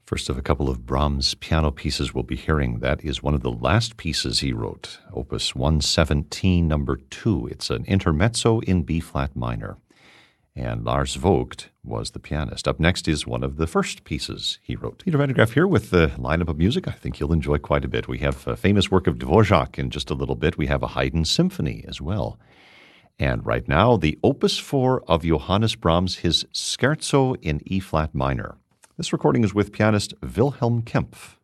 First of a couple of Brahms piano pieces we'll be hearing. That is one of the last pieces he wrote, Opus 117, number 2. It's an intermezzo in B-flat minor. And Lars Vogt was the pianist. Up next is one of the first pieces he wrote. Peter Van de Graaff here with the lineup of music I think you'll enjoy quite a bit. We have a famous work of Dvorak in just a little bit. We have a Haydn symphony as well. And right now, the Opus 4 of Johannes Brahms, his Scherzo in E-flat minor. This recording is with pianist Wilhelm Kempff.